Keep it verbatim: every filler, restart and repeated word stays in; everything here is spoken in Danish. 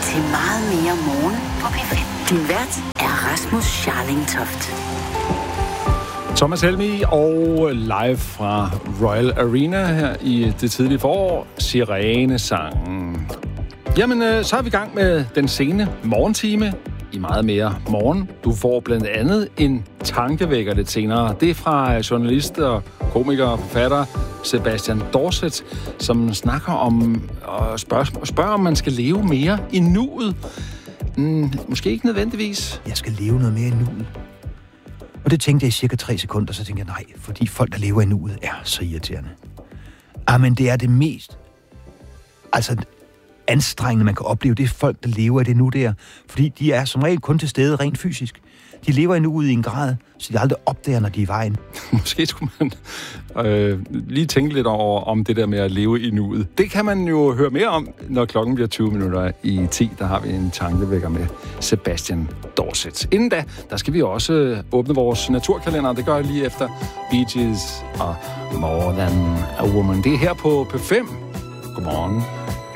til Meget mere morgen på P fem. Din vært er Rasmus Scharling Toft. Thomas Helmi og live fra Royal Arena her i det tidlige forår, Sirenesangen. Jamen, så er vi i gang med den sene morgentime i Meget mere morgen. Du får blandt andet en tankevækker lidt senere. Det er fra journalist og komiker og forfatter Sebastian Dorset, som snakker om og spørger, spørger, om man skal leve mere i nuet. Mm, måske ikke nødvendigvis. Jeg skal leve noget mere i nuet. Og det tænkte jeg i cirka tre sekunder, så tænkte jeg nej, fordi folk, der lever i nuet, er så irriterende. Ah, men det er det mest altså anstrengende, man kan opleve. Det er folk, der lever i det nu der. Fordi de er som regel kun til stede rent fysisk. De lever i nuet i en grad, så de aldrig opdager, når de er i vejen. Måske skulle man øh, lige tænke lidt over om det der med at leve i nuet. Det kan man jo høre mere om, når klokken bliver tyve minutter i ti. Der har vi en tankevækker med Sebastian Dorset. Inden da, der skal vi også åbne vores naturkalender. Det gør jeg lige efter Bee Gees og More Than a Woman. Det er her på P fem. Godmorgen.